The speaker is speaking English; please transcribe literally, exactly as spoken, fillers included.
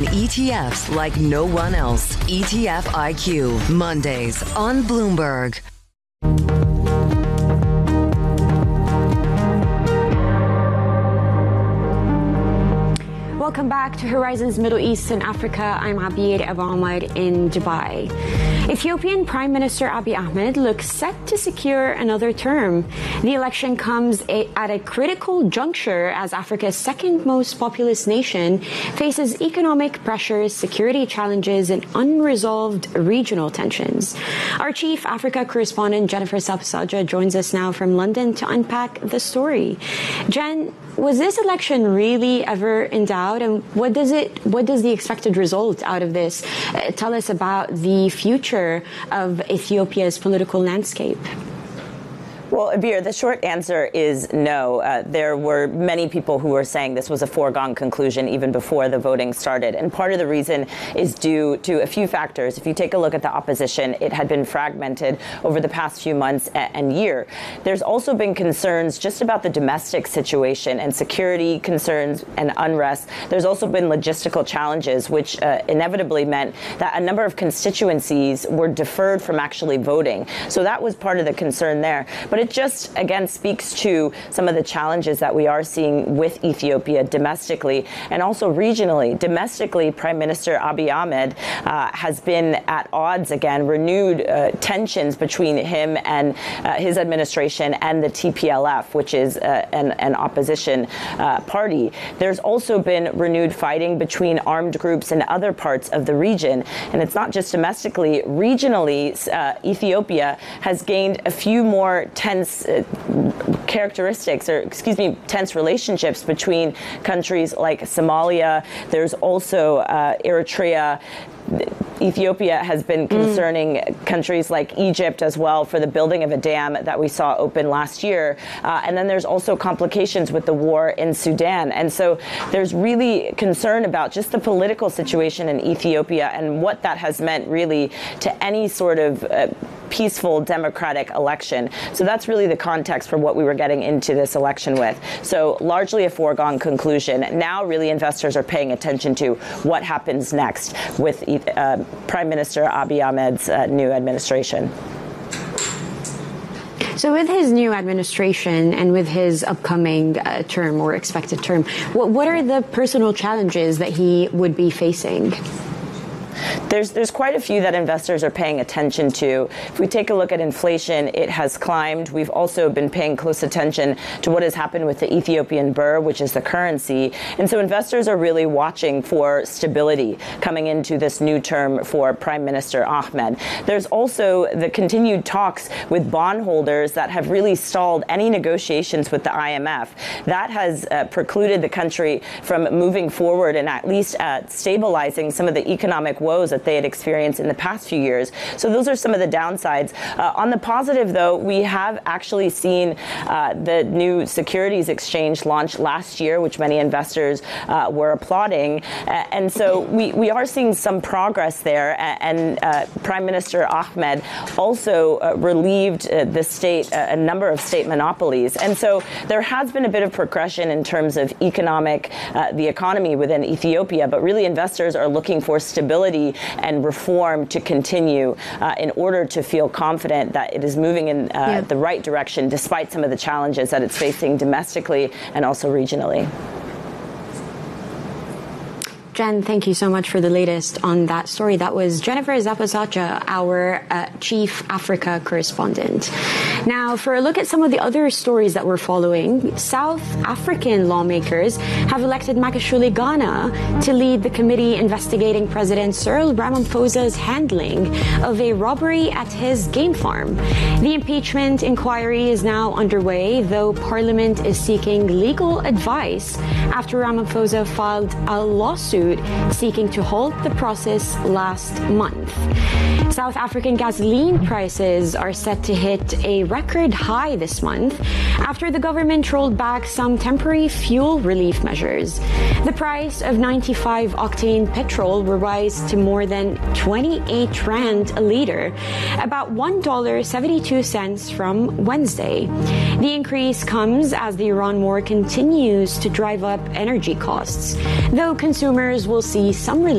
E T Fs like no one else. E T F I Q, Mondays on Bloomberg. Welcome back to Horizons Middle East and Africa. I'm Abir Abu Ahmed in Dubai. Ethiopian Prime Minister Abiy Ahmed looks set to secure another term. The election comes a, at a critical juncture as Africa's second most populous nation faces economic pressures, security challenges, and unresolved regional tensions. Our chief Africa correspondent Jennifer Sabusaja joins us now from London to unpack the story. Jen, was this election really ever in doubt, and what does it? What does the expected result out of this uh, tell us about the future of Ethiopia's political landscape? Well, Abir, the short answer is no. Uh, there were many people who were saying this was a foregone conclusion even before the voting started. And part of the reason is due to a few factors. If you take a look at the opposition, it had been fragmented over the past few months and year. There's also been concerns just about the domestic situation and security concerns and unrest. There's also been logistical challenges, which uh, inevitably meant that a number of constituencies were deferred from actually voting. So that was part of the concern there. But it just, again, speaks to some of the challenges that we are seeing with Ethiopia domestically and also regionally. Domestically, Prime Minister Abiy Ahmed uh, has been at odds again, renewed uh, tensions between him and uh, his administration and the T P L F, which is uh, an, an opposition uh, party. There's also been renewed fighting between armed groups in other parts of the region. And it's not just domestically, regionally, uh, Ethiopia has gained a few more tense uh, characteristics, or excuse me, tense relationships between countries like Somalia. There's also uh, Eritrea. Ethiopia has been concerning mm. countries like Egypt as well for the building of a dam that we saw open last year. Uh, and then there's also complications with the war in Sudan. And so there's really concern about just the political situation in Ethiopia and what that has meant really to any sort of uh, peaceful democratic election. So that's really the context for what we were getting into this election with. So largely a foregone conclusion. Now really investors are paying attention to what happens next with uh, Prime Minister Abiy Ahmed's uh, new administration. So with his new administration and with his upcoming uh, term or expected term, what, what are the personal challenges that he would be facing? There's there's quite a few that investors are paying attention to. If we take a look at inflation, it has climbed. We've also been paying close attention to what has happened with the Ethiopian birr, which is the currency. And so investors are really watching for stability coming into this new term for Prime Minister Ahmed. There's also the continued talks with bondholders that have really stalled any negotiations with the I M F. That has uh, precluded the country from moving forward and at least uh, stabilizing some of the economic woes that they had experienced in the past few years. So those are some of the downsides. Uh, on the positive, though, we have actually seen uh, the new securities exchange launch last year, which many investors uh, were applauding. Uh, and so we, we are seeing some progress there. And uh, Prime Minister Ahmed also uh, relieved uh, the state, uh, a number of state monopolies. And so there has been a bit of progression in terms of economic, uh, the economy within Ethiopia, but really investors are looking for stability and reform to continue uh, in order to feel confident that it is moving in uh, yeah. the right direction despite some of the challenges that it's facing domestically and also regionally. Jen, thank you so much for the latest on that story. That was Jennifer Sabusaja, our uh, chief Africa correspondent. Now, for a look at some of the other stories that we're following, South African lawmakers have elected Makashule Ghana to lead the committee investigating President Cyril Ramaphosa's handling of a robbery at his game farm. The impeachment inquiry is now underway, though Parliament is seeking legal advice after Ramaphosa filed a lawsuit seeking to halt the process last month. South African gasoline prices are set to hit a record high this month after the government rolled back some temporary fuel relief measures. The price of ninety-five octane petrol will rise to more than twenty-eight rand a liter, about one dollar and seventy-two cents from Wednesday. The increase comes as the Iran war continues to drive up energy costs, though consumers will see some relief